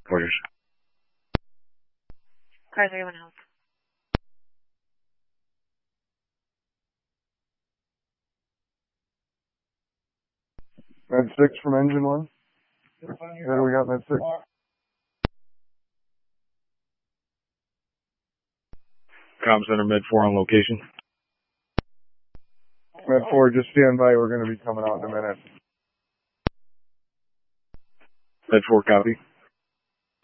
Orders. Car 31 help. Med 6 from engine 1. What do we got, Med 6? Comm center, Med 4 on location. Med 4, just stand by. We're going to be coming out in a minute. Med 4, copy.